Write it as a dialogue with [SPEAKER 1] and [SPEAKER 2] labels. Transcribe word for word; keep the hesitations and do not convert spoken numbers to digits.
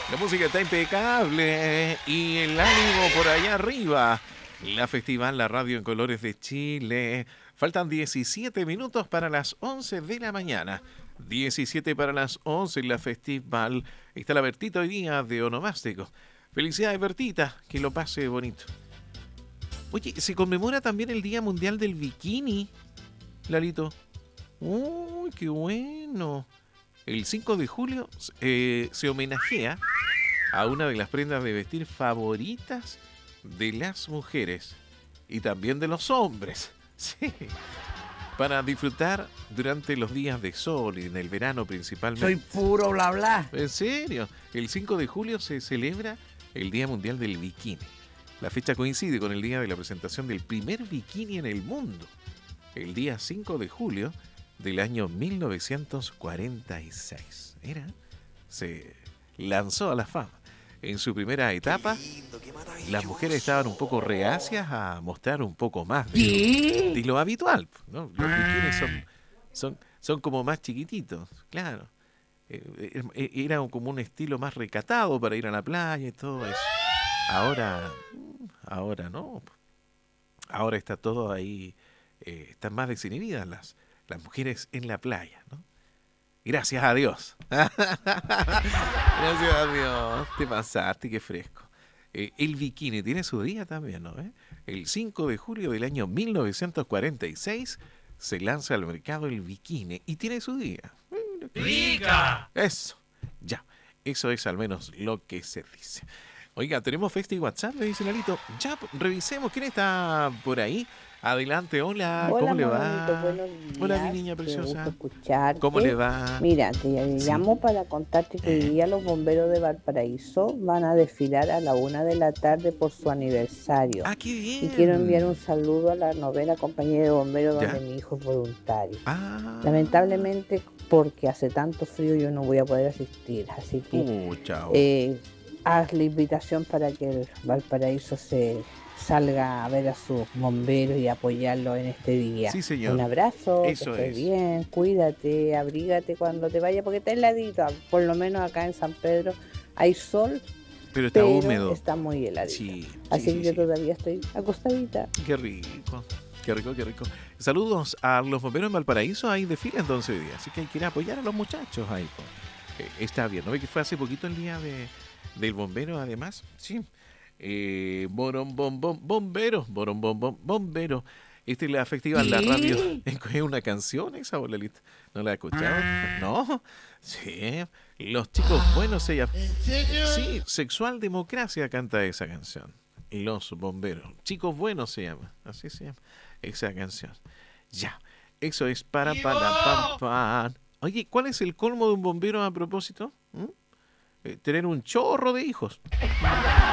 [SPEAKER 1] La música está impecable y el ánimo por allá arriba. La Festival, la radio en colores de Chile. Faltan diecisiete minutos para las once de la mañana. diecisiete para las once en la Festival. Está la Bertita hoy día de Onomástico. Felicidades, Bertita, que lo pase bonito. Oye, se conmemora también el Día Mundial del Bikini, Lalito. ¡Uy, qué bueno! El cinco de julio eh, se homenajea a una de las prendas de vestir favoritas de las mujeres y también de los hombres. Sí. Para disfrutar durante los días de sol y en el verano principalmente.
[SPEAKER 2] Soy puro bla bla.
[SPEAKER 1] En serio, el cinco de julio se celebra el Día Mundial del Bikini. La fecha coincide con el día de la presentación del primer bikini en el mundo, el día cinco de julio del año mil novecientos cuarenta y seis. Era, se lanzó a la fama. En su primera etapa, lindo, las mujeres estaban un poco reacias a mostrar un poco más de, de lo habitual, ¿no? Los bikinis son, son, son como más chiquititos, claro. Eh, era como un estilo más recatado para ir a la playa y todo eso. Ahora, ahora no. Ahora está todo ahí, eh, están más desinhibidas las, las mujeres en la playa, ¿no? Gracias a Dios. Gracias a Dios. Te pasaste, qué fresco. Eh, el bikini tiene su día también, ¿no? ¿Eh? El cinco de julio del año mil novecientos cuarenta y seis se lanza al mercado el bikini y tiene su día.
[SPEAKER 3] ¡Rica!
[SPEAKER 1] Eso, ya. Eso es al menos lo que se dice. Oiga, tenemos Festi WhatsApp, me dice Lalito. Ya, revisemos quién está por ahí. Adelante, hola,
[SPEAKER 4] hola
[SPEAKER 1] ¿cómo le
[SPEAKER 4] Manolito,
[SPEAKER 1] va?
[SPEAKER 4] buenos días.
[SPEAKER 1] Hola, mi niña preciosa.
[SPEAKER 4] Qué gusto escucharte.
[SPEAKER 1] ¿Cómo le va?
[SPEAKER 4] Mira, te llamo
[SPEAKER 1] Sí.
[SPEAKER 4] para contarte que hoy día los bomberos de Valparaíso van a desfilar a la una de la tarde por su aniversario.
[SPEAKER 1] Ah, qué bien.
[SPEAKER 4] Y quiero enviar un saludo a la novena compañía de bomberos
[SPEAKER 1] Ya.
[SPEAKER 4] donde mi hijo es voluntario.
[SPEAKER 1] Ah.
[SPEAKER 4] Lamentablemente, porque hace tanto frío, yo no voy a poder asistir. Así que
[SPEAKER 1] Uh, chao.
[SPEAKER 4] eh, haz la invitación para que el Valparaíso se salga a ver a sus bomberos y apoyarlos en este día.
[SPEAKER 1] Sí, señor.
[SPEAKER 4] Un abrazo,
[SPEAKER 1] Eso
[SPEAKER 4] que
[SPEAKER 1] es.
[SPEAKER 4] estés bien, cuídate, abrígate cuando te vayas, porque está heladito. Por lo menos acá en San Pedro hay sol,
[SPEAKER 1] Pero está
[SPEAKER 4] pero
[SPEAKER 1] húmedo.
[SPEAKER 4] está muy heladito.
[SPEAKER 1] Sí,
[SPEAKER 4] Así
[SPEAKER 1] sí,
[SPEAKER 4] que
[SPEAKER 1] sí,
[SPEAKER 4] yo
[SPEAKER 1] sí.
[SPEAKER 4] todavía estoy acostadita.
[SPEAKER 1] Qué rico. Qué rico, qué rico. Saludos a los bomberos en Valparaíso. Hay desfile entonces hoy día. Así que hay que ir a apoyar a los muchachos ahí. Pues. Eh, está bien. ¿No ve que fue hace poquito el día de, del bombero además? Sí. Eh, borom, bom, bom, bombero. Borom, bom, bom, bombero. Esta es la festival, la radio. ¿Es una canción esa, bolalita? ¿No la he escuchado? ¿No? Sí. Los chicos buenos se llama. Sí, Sexual Democracia canta esa canción. Los bomberos. Chicos buenos se llama. Así se llama esa canción. Ya. Eso es para para pam pam. Oye, ¿cuál es el colmo de un bombero a propósito? ¿Mm? Eh, tener un chorro de hijos.